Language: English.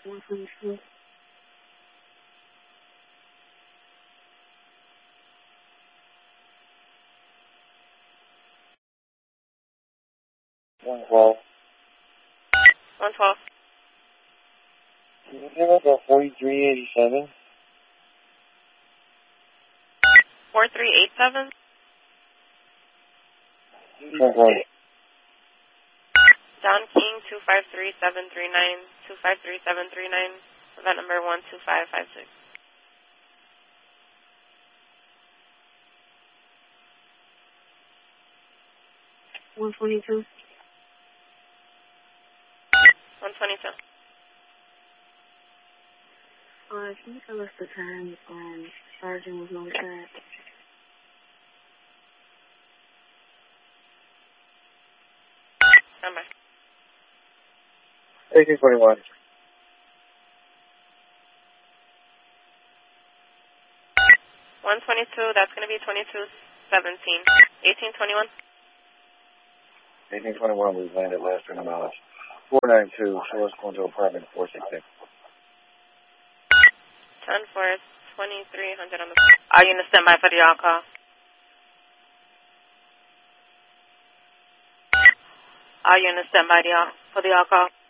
122. 112. 112. Can you give us a 4387? 4387. Don King 253-739, 253-739, event number 12556. 122. 122. Can you tell us the time Sergeant was notified? Number. 1821. 122, that's going to be 2217. 1821. 1821, we've landed last 20 miles. 492, Shores Conto Apartment 466. 10 for 2300 on the... Are you going to stand by for the y'all call? Are you going to stand by for the y'all call?